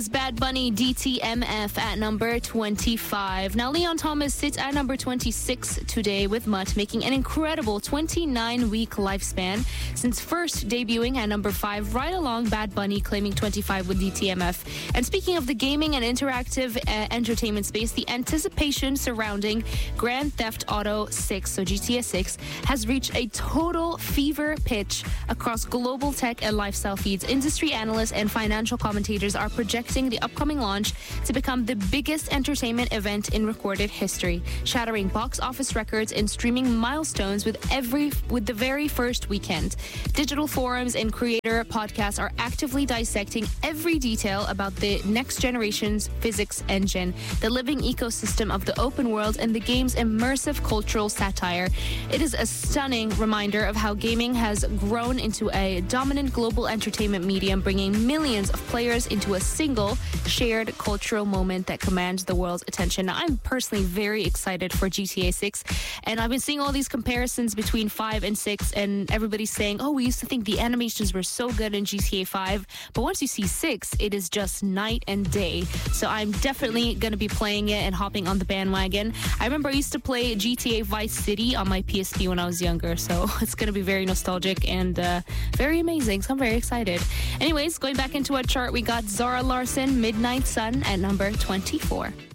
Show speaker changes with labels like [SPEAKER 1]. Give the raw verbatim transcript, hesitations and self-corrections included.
[SPEAKER 1] was Bad Bunny D T M F at number twenty-five. Now, Leon Thomas sits at number twenty-six today with Mutt, making an incredible twenty-nine week lifespan since first debuting at number five, right along Bad Bunny claiming twenty-five with D T M F. And speaking of the gaming and interactive uh, entertainment space, the anticipation surrounding Grand Theft Auto six, so G T A six, has reached a total fever pitch across global tech and lifestyle feeds. Industry analysts and financial commentators are projecting the upcoming launch to become the biggest entertainment event in recorded history, shattering box office records and streaming milestones with every with the very first weekend. Digital forums and creator podcasts are actively dissecting every detail about the next generation's physics engine, the living ecosystem of the open world, and the game's immersive cultural satire. It is a stunning reminder of how gaming has grown into a dominant global entertainment medium, bringing millions of players into a single shared cultural moment that commands the world's attention. Now, I'm personally very excited for G T A six, and I've been seeing all these comparisons between five and six, and everybody's saying, oh, we used to think the animations were so good in G T A five, but once you see six, it is just night and day. So I'm definitely going to be playing it and hopping on the bandwagon. I remember I used to play G T A Vice City on my P S P when I was younger, so it's going to be very nostalgic and uh, very amazing, so I'm very excited. Anyways, going back into our chart, we got Zara Larsson, Midnight Sun, at number twenty-four.